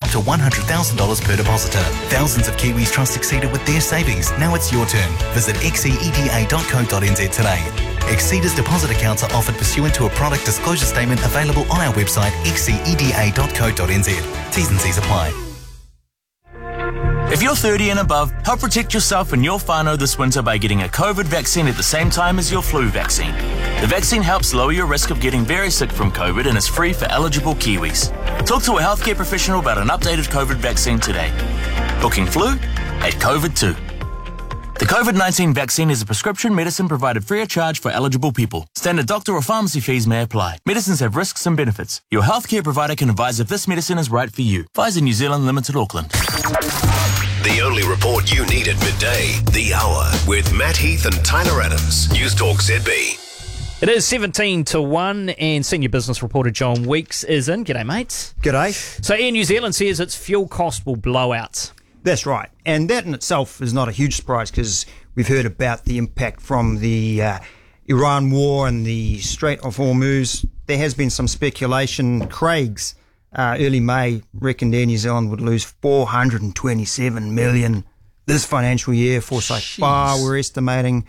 up to $100,000 per depositor. Thousands of Kiwis trust Exceeder with their savings. Now it's your turn. Visit xceda.co.nz today. Exceeder's deposit accounts are offered pursuant to a product disclosure statement available on our website xceda.co.nz. T's and C's apply. If you're 30 and above, help protect yourself and your whānau this winter by getting a COVID vaccine at the same time as your flu vaccine. The vaccine helps lower your risk of getting very sick from COVID and is free for eligible Kiwis. Talk to a healthcare professional about an updated COVID vaccine today. Booking flu at COVID2. The COVID-19 vaccine is a prescription medicine provided free of charge for eligible people. Standard doctor or pharmacy fees may apply. Medicines have risks and benefits. Your healthcare provider can advise if this medicine is right for you. Pfizer New Zealand Limited, Auckland. The only report you need at midday, The Hour, with Matt Heath and Tyler Adams. News Talk ZB. It is 17 to 1 and senior business reporter John Weeks is in. G'day, mate. G'day. So Air New Zealand says its fuel cost will blow out. That's right. And that in itself is not a huge surprise because we've heard about the impact from the Iran war and the Strait of Hormuz. There has been some speculation. Craig's early May reckoned Air New Zealand would lose $427 million this financial year. Forsyth Barr were estimating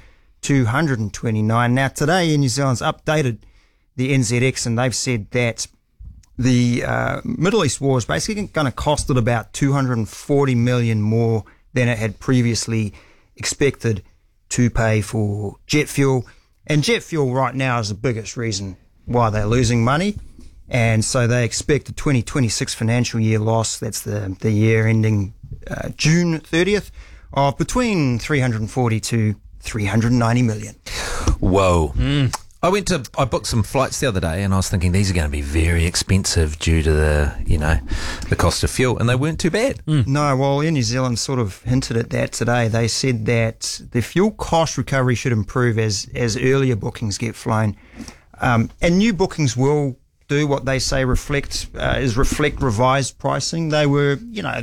$229. Now today Air New Zealand's updated the NZX and they've said that the Middle East war is basically going to cost it about $240 million more than it had previously expected to pay for jet fuel. And jet fuel right now is the biggest reason why they're losing money. And so they expect a 2026 financial year loss, that's the year ending June 30th, of between 340 to 390 million. Whoa. I booked some flights the other day and I was thinking these are going to be very expensive due to the cost of fuel, and they weren't too bad. No, well, Air New Zealand sort of hinted at that today. They said that the fuel cost recovery should improve as earlier bookings get flown. And new bookings will do what they say reflect revised pricing. They were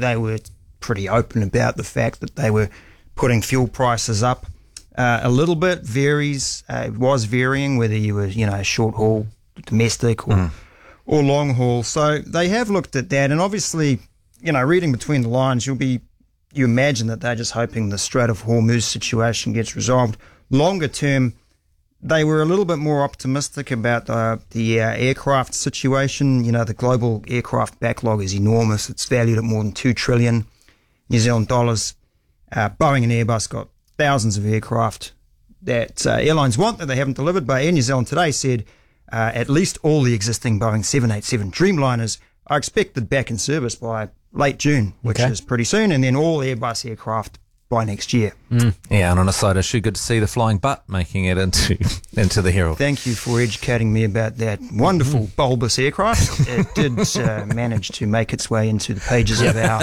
pretty open about the fact that they were putting fuel prices up a little bit. It was varying whether you were short haul, domestic or long haul. So they have looked at that, and obviously reading between the lines, you imagine that they're just hoping the Strait of Hormuz situation gets resolved. Longer term, they were a little bit more optimistic about the aircraft situation. The global aircraft backlog is enormous. It's valued at more than $2 trillion New Zealand dollars. Boeing and Airbus got thousands of aircraft that airlines want that they haven't delivered. But Air New Zealand today said at least all the existing Boeing 787 Dreamliners are expected back in service by late June, which is pretty soon, and then all Airbus aircraft by next year. Yeah, and on a side issue, good to see the flying butt making it into the Herald. Thank you for educating me about that wonderful bulbous aircraft. It did manage to make its way into the pages of our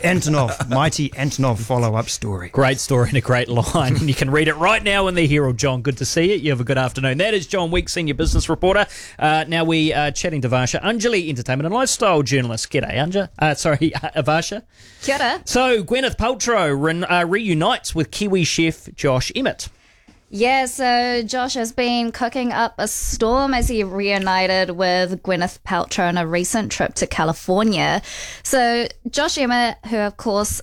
mighty Antonov follow-up story. Great story and a great line, and you can read it right now in the Herald. John, good to see you. You have a good afternoon. That is John Weeks, senior business reporter. Now we are chatting to Varsha Anjali, entertainment and lifestyle journalist. G'day, Varsha. Kia ora. So Gwyneth Paltrow reunites with Kiwi chef Josh Emmett. Yeah, so Josh has been cooking up a storm as he reunited with Gwyneth Paltrow on a recent trip to California. So Josh Emmett, who of course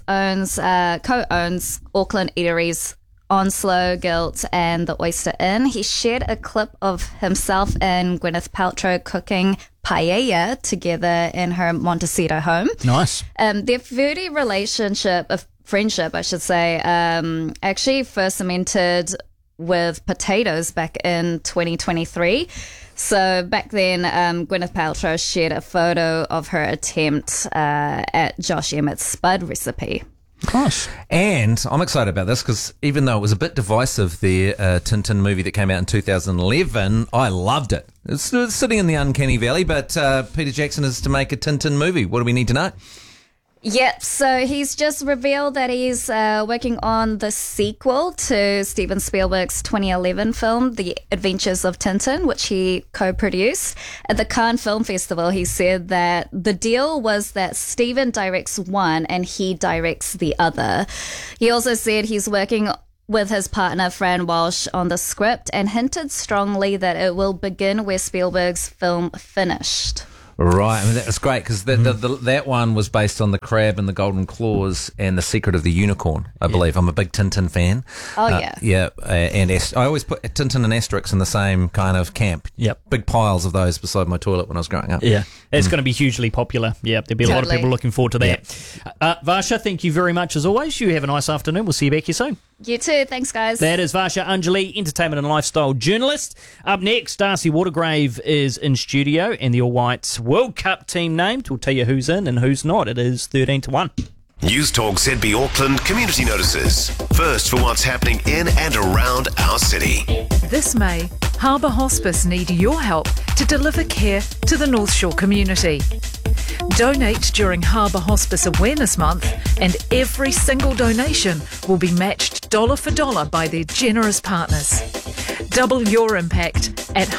co-owns Auckland eateries Onslow, Gilt and the Oyster Inn, he shared a clip of himself and Gwyneth Paltrow cooking paella together in her Montecito home. Nice. Their foodie friendship, I should say, actually first cemented with potatoes back in 2023. So back then, Gwyneth Paltrow shared a photo of her attempt at Josh Emmett's spud recipe. Gosh. And I'm excited about this because even though it was a bit divisive, the Tintin movie that came out in 2011, I loved it. It's sitting in the uncanny valley, but Peter Jackson is to make a Tintin movie. What do we need to know? Yep, so he's just revealed that he's working on the sequel to Steven Spielberg's 2011 film, The Adventures of Tintin, which he co-produced. At the Cannes Film Festival, he said that the deal was that Steven directs one and he directs the other. He also said he's working with his partner Fran Walsh on the script and hinted strongly that it will begin where Spielberg's film finished. Right, I mean, that was great because that one was based on The Crab and the Golden Claws and The Secret of the Unicorn, I believe. I'm a big Tintin fan. Oh, yeah. Yeah, and I always put Tintin and Asterix in the same kind of camp. Yep. Big piles of those beside my toilet when I was growing up. Yeah, it's going to be hugely popular. Yeah, there'll be a lot of Totally. people looking forward to that. Varsha, thank you very much as always. You have a nice afternoon. We'll see you back here soon. You too. Thanks, guys. That is Varsha Anjali, entertainment and lifestyle journalist. Up next, Darcy Watergrave is in studio and the All Whites World Cup team named. We'll tell you who's in and who's not. It is 13-1. News Talk ZB Auckland community notices. First for what's happening in and around our city. This May, Harbour Hospice need your help to deliver care to the North Shore community. Donate during Harbour Hospice Awareness Month and every single donation will be matched dollar for dollar by their generous partners. Double your impact at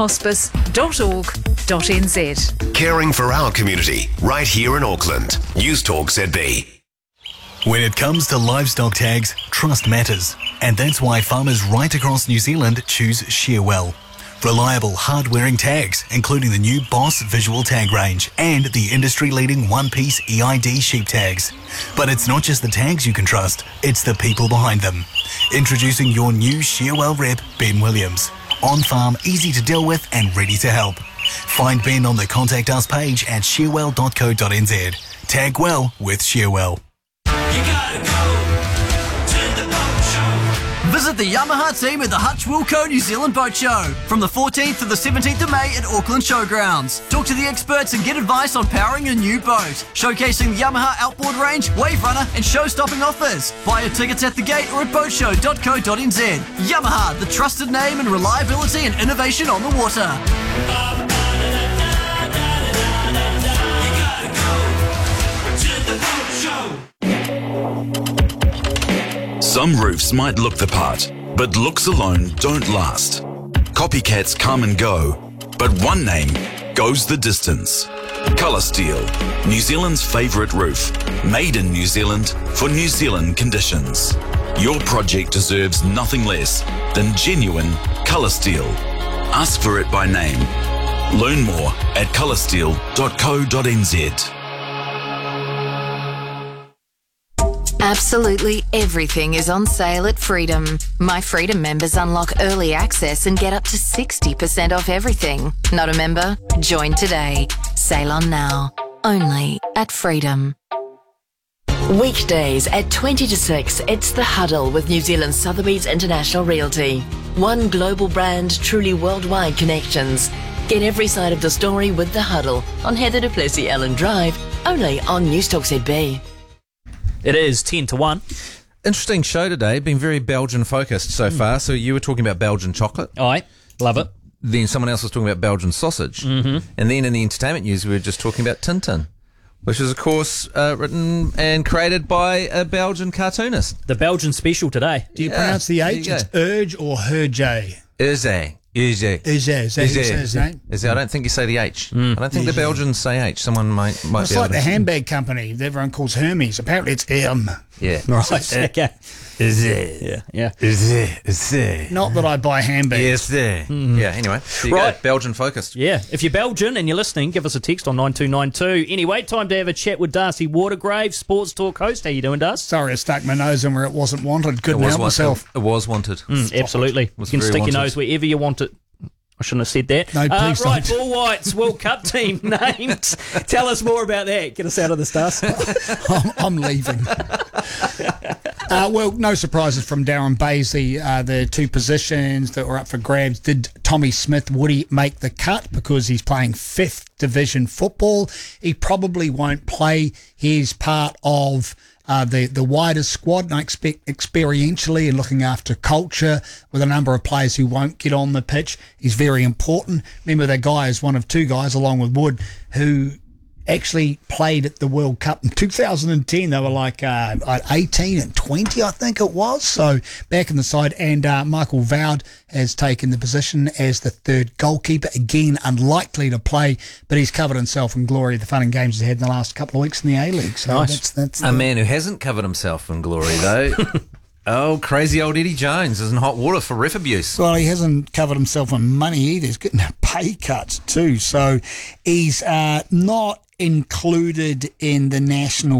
harbourhospice.org.nz. Caring for our community right here in Auckland. News Talk ZB. When it comes to livestock tags, trust matters. And that's why farmers right across New Zealand choose Shearwell. Reliable, hard-wearing tags, including the new Boss visual tag range and the industry-leading one-piece EID sheep tags. But it's not just the tags you can trust, it's the people behind them. Introducing your new Shearwell rep, Ben Williams. On-farm, easy to deal with and ready to help. Find Ben on the Contact Us page at shearwell.co.nz. Tag well with Shearwell. Visit the Yamaha team at the Hutch Wilco New Zealand Boat Show from the 14th to the 17th of May at Auckland Showgrounds. Talk to the experts and get advice on powering a new boat. Showcasing the Yamaha outboard range, wave runner and show-stopping offers. Buy your tickets at the gate or at boatshow.co.nz. Yamaha, the trusted name and reliability and innovation on the water. Some roofs might look the part, but looks alone don't last. Copycats come and go, but one name goes the distance. Colour Steel, New Zealand's favourite roof, made in New Zealand for New Zealand conditions. Your project deserves nothing less than genuine Colour Steel. Ask for it by name. Learn more at coloursteel.co.nz. Absolutely everything is on sale at Freedom. My Freedom members unlock early access and get up to 60% off everything. Not a member? Join today. Sale on now. Only at Freedom. Weekdays at 20 to 6, it's The Huddle with New Zealand Sotheby's International Realty. One global brand, truly worldwide connections. Get every side of the story with The Huddle on Heather du Plessis Ellen Drive, only on News Talk ZB. It is 10-1. Interesting show today. Been very Belgian focused so far. So you were talking about Belgian chocolate. Aye, love it. Then someone else was talking about Belgian sausage. Mm-hmm. And then in the entertainment news, we were just talking about Tintin, which is, of course, written and created by a Belgian cartoonist. The Belgian special today. Do you pronounce the H? It's Urge or Hergé? Urge. Is that how you say his name? I don't think you say the H. I don't think the Belgians say H. Someone might It's be able like to. the handbag company that everyone calls Hermes. Apparently it's M. Yeah. Right. Okay. Is it? Yeah. Is it? Not that I buy handbags. Yes, there. Yeah, anyway. There you go. Belgian focused. Yeah. If you're Belgian and you're listening, give us a text on 9292. Anyway, time to have a chat with Darcy Watergrave, Sports Talk host. How you doing, Darcy? Sorry, I stuck my nose in where it wasn't wanted. Couldn't help myself. It was wanted. Absolutely. You can stick your nose wherever you want it. I shouldn't have said that. No, please right, don't. All Whites World Cup team named. Tell us more about that. Get us out of the stars. I'm leaving. Well, no surprises from Darren Basley. The two positions that were up for grabs. Did Tommy Smith, would he make the cut because he's playing 5th division football? He probably won't play. He's part of the wider squad, and I expect experientially and looking after culture with a number of players who won't get on the pitch is very important. Remember, that guy is one of two guys, along with Wood, who actually played at the World Cup in 2010. They were like 18 and 20, I think it was. So back in the side. And Michael Vowd has taken the position as the third goalkeeper. Again, unlikely to play, but he's covered himself in glory of the fun and games he's had in the last couple of weeks in the A-League. So nice. that's a man who hasn't covered himself in glory, though. Oh, crazy old Eddie Jones is in hot water for ref abuse. Well, he hasn't covered himself in money either. He's getting a pay cut too. So he's not included in the national